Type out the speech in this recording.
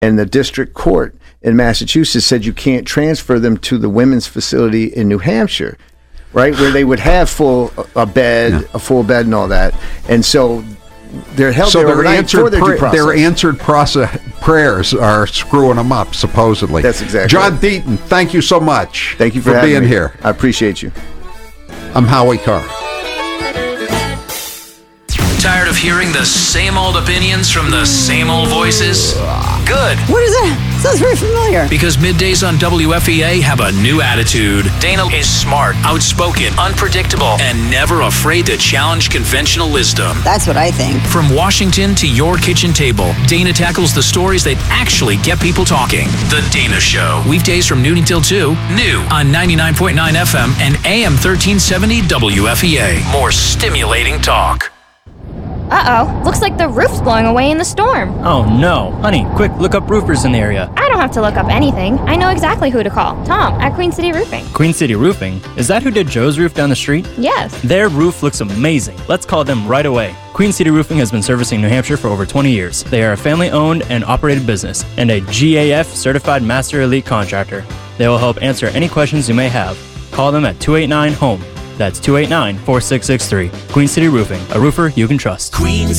and the district court in Massachusetts said you can't transfer them to the women's facility in New Hampshire, right, where they would have a full bed and all that. And so they're held there overnight for their due process. Their answered prayers are screwing them up, supposedly. That's exactly John right. Deaton, thank you so much. Thank you for being me. here. I appreciate you. I'm Howie Carr. Tired of hearing the same old opinions from the same old voices? Good. What is that? Sounds very familiar. Because middays on WFEA have a new attitude. Dana is smart, outspoken, unpredictable, and never afraid to challenge conventional wisdom. That's what I think. From Washington to your kitchen table, Dana tackles the stories that actually get people talking. The Dana Show. Weekdays from noon until 2. New on 99.9 FM and AM 1370 WFEA. More stimulating talk. Uh-oh, looks like the roof's blowing away in the storm. Oh no. Honey, quick, look up roofers in the area. I don't have to look up anything. I know exactly who to call. Tom, at Queen City Roofing. Queen City Roofing? Is that who did Joe's roof down the street? Yes. Their roof looks amazing. Let's call them right away. Queen City Roofing has been servicing New Hampshire for over 20 years. They are a family-owned and operated business and a GAF certified Master Elite contractor. They will help answer any questions you may have. Call them at 289-HOME. That's 289-4663. Queen City Roofing, a roofer you can trust. Queen